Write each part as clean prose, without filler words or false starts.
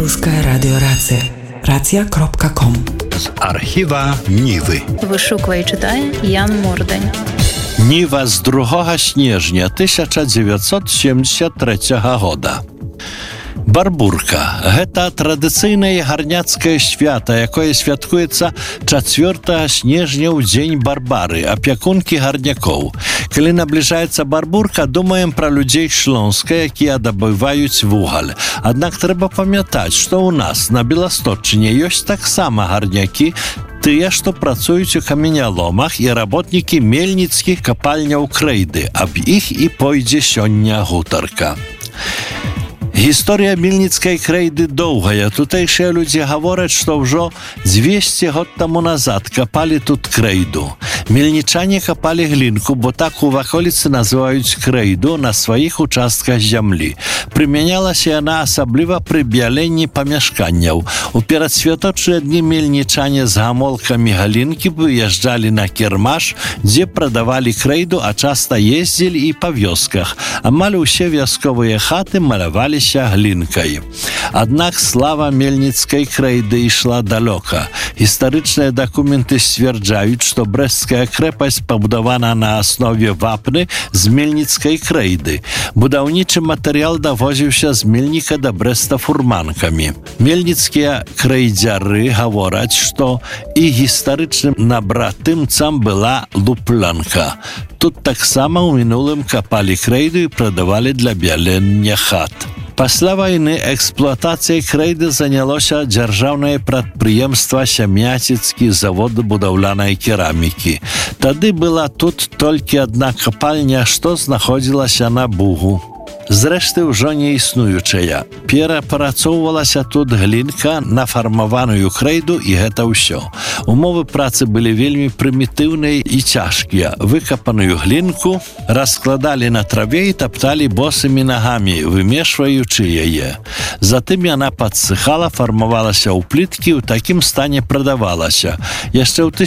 Беларуская радыёрацыя. Рацыя.ком. З архіва Нівы. Вышуквае і чытае Ян Мордань. Ніва з 2 снежня 1973 года. Барбурка – гэта традыцыйнае гарняцкае свята, якое святкуецца 4 снежня ў дзень Барбары, апякункі гарнякоў. Калі набліжаецца Барбурка, думаем пра людзей Шлонска, якія дабываюць вугаль. Аднак трэба памятаць, што ў нас на Беласточчыне ёсць таксама гарнякі, тыя, што працуюць у каменяломах, і работнікі мельніцкіх капальняў крэйды. Аб іх і пойдзе сёння гутарка. Гісторыя мельніцкай крэйды доўгая. Тутэйшыя людзі гавораць, што ўжо 200 год таму назад капалі тут крэйду. Мельнічане капалі глінку, бо так у ваколіцы называюць крэйду на сваіх участках зямлі. Прымянялася яна асабліва пры бяленні памяшканняў. У перадсвяточныя дні мельнічане з гамолкамі галінкі выязджалі на кірмаш, дзе прадавалі крэйду, а часта ездзілі і па вёсках. Амаль усе вясковыя хаты маляваліся глінкай. Аднак слава мельніцкай крэйды ішла далёка. Гістарычныя дакументы сцвярджаюць, што брэсцкая крэпасць пабудавана на аснове вапны з мельніцкай крэйды. Будаўнічы матэрыял давозіўся з мельніка да Брэста фурманкамі. Мельніцкія крэйдзяры гавораць, што і гістарычным набратымцам была луплянка. Тут таксама ў мінулым капалі крэйду і прадавалі для бялення хат. Пасля вайны эксплуатацыяй крэйды занялося дзяржаўнае прадпрыемства Сямяціцкі завод будаўлянай керамікі. Тады была тут толькі адна капальня, што знаходзілася на Бугу. Зрэшты, ўжо не існуючая. Перапрацоўвалася тут глінка на фармаваную крэйду, і гэта ўсё. Умовы працы былі вельмі прымітыўныя і цяжкія. Выкапаную глінку раскладалі на траве і тапталі босымі нагамі, вымешваючы яе. Затым яна падсыхала, фармавалася ў пліткі, ў такім стане прадавалася. Яшчэ ў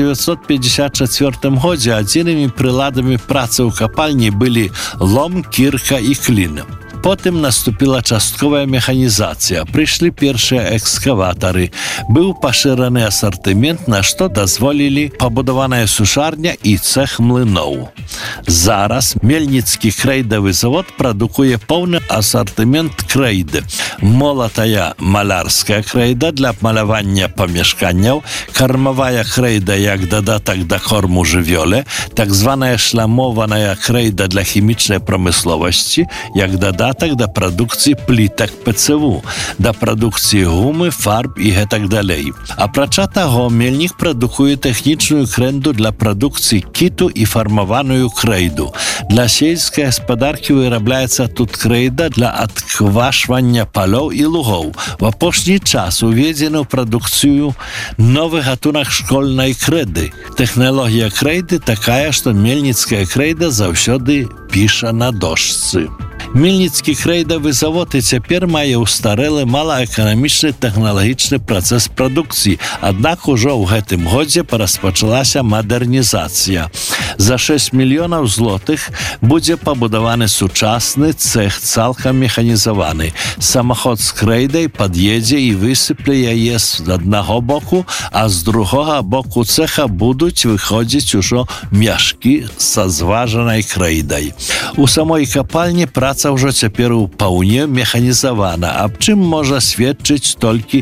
1954 годзе адзінымі прыладамі працы ў капальні былі лом, кірка і клін. Потым наступіла частковая механізацыя. Прыйшлі першыя экскаватары. Быў пашыраны асартымент, на што дазволілі пабудаваная сушарня і цэх млыноў. Зараз мельніцкі крэйдавы завод прадукуе поўны асартымент крэйды. Молатая малярская крэйда для малявання памяшканняў, кармавая крэйда як дадатак да корму жывёле, так званая шламованая крэйда для хімічнай прамысловасці, як дадатак да прадукцыі плітак ПЦУ, да прадукцыі гумы, фарб і гэтак далей. Апрача таго, мельнік прадукуе тэхнічную крэйду для прадукцыі кіту і фармаваную крэйду. Для сельскай гаспадаркі вырабляецца тут крэйда для адквашвання палёў і лугоў. В апошні час уведзены ў прадукцыю новы гатунак школьнай крэйды. Тэхналогія крэйды такая, што мельніцкая крэйда заўсёды піша на дошцы. Мельніцкі крэйдавы завод і цяпер мае ўстарэлы малаэканамічны тэхналагічны працэс прадукцыі, аднак ужо ў гэтым годзе распачалася мадэрнізацыя. За 6 мільёнаў злотых будзе пабудаваны сучасны цэх, цалкам механізаваны. Самаход з крэйдай пад'едзе і высыпле яе з аднаго боку, а з другога боку цэха будуць выходзіць ужо мяшкі са зважанай крэйдай. У самой капальні праца ўжо цяпер упаўне механізавана, аб чым можа сведчыць толькі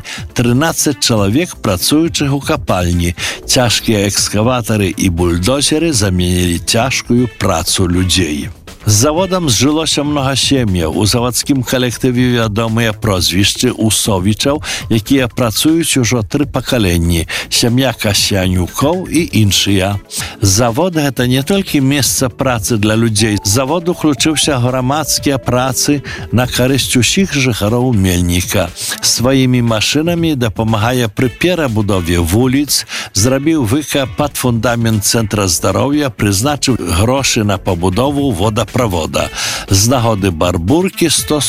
13 чалавек, працуючых у капальні. Цяжкія экскаватары і бульдозеры заменілі цяжкую працу людзей. З заводам зжылося многа сем'яў. У завадскім калектыве вядомыя прозвішчы Усовічаў, якія працуюць ужо 3 пакаленні, сям'я Касянюкоў і іншыя. Завод – гэта не толькі месца працы для людзей. Завод уключыўся грамадскія працы на карысць усіх жыхароў мельніка. Сваімі машынамі дапамагае пры перабудове вуліц, зрабіў выкап пад фундамент цэнтра здароўя, прызначыў грошы на пабудову водапровода. З нагоды Барбуркі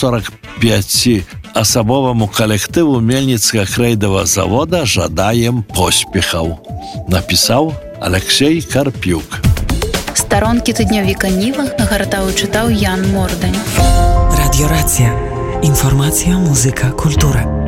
145-асабоваму калектыву Мельніцкага крэйдавага завода жадаем поспехаў. Напісаў Алексей Карпюк. Старонкі тыднёвіка Ніва гартаў і чытаў Ян Мордань. Радіорація. Інфармація, музика, культура.